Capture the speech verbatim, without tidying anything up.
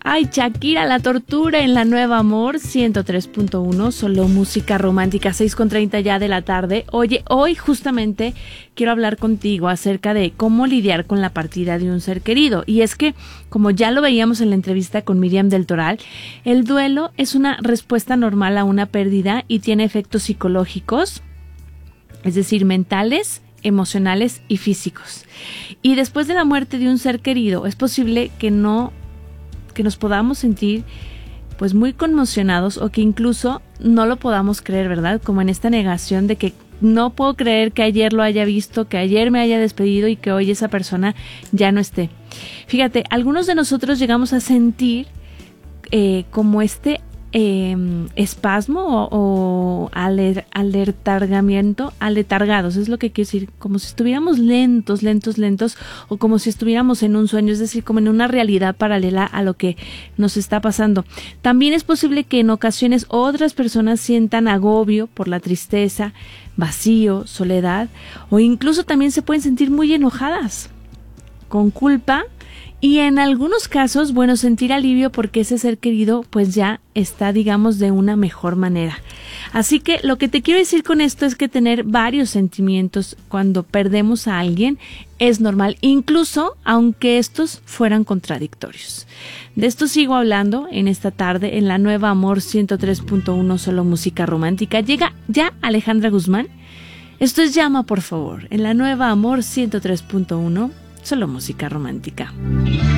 Ay, Shakira, la tortura en la Nueva Amor ciento tres punto uno, solo música romántica, seis con treinta ya de la tarde. Oye, hoy justamente quiero hablar contigo acerca de cómo lidiar con la partida de un ser querido. Y es que, como ya lo veíamos en la entrevista con Miriam del Toral, el duelo es una respuesta normal a una pérdida y tiene efectos psicológicos, es decir, mentales, emocionales y físicos. Y después de la muerte de un ser querido, es posible que no que nos podamos sentir pues muy conmocionados o que incluso no lo podamos creer, ¿verdad? Como en esta negación de que no puedo creer que ayer lo haya visto, que ayer me haya despedido y que hoy esa persona ya no esté. Fíjate, algunos de nosotros llegamos a sentir eh, como este eh, espasmo o, o aler, alertargamiento, aletargados, es lo que quiero decir, como si estuviéramos lentos, lentos, lentos, o como si estuviéramos en un sueño, es decir, como en una realidad paralela a lo que nos está pasando. También es posible que en ocasiones otras personas sientan agobio por la tristeza, vacío, soledad, o incluso también se pueden sentir muy enojadas, con culpa. Y en algunos casos, bueno, sentir alivio porque ese ser querido pues ya está, digamos, de una mejor manera. Así que lo que te quiero decir con esto es que tener varios sentimientos cuando perdemos a alguien es normal, incluso aunque estos fueran contradictorios. De esto sigo hablando en esta tarde en la Nueva Amor ciento tres punto uno, solo música romántica. Llega ya Alejandra Guzmán. Esto es Llama, por favor, en la Nueva Amor ciento tres punto uno. Solo música romántica.